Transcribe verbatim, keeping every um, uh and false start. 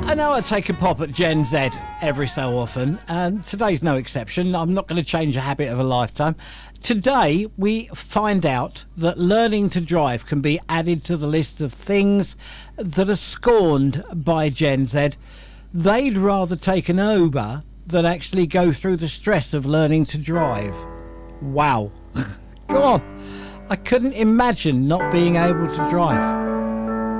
I know I take a pop at Gen Z every so often, and today's no exception. I'm not going to change a habit of a lifetime. Today, we find out that learning to drive can be added to the list of things that are scorned by Gen Z. They'd rather take an Uber than actually go through the stress of learning to drive. Wow. Go on. I couldn't imagine not being able to drive.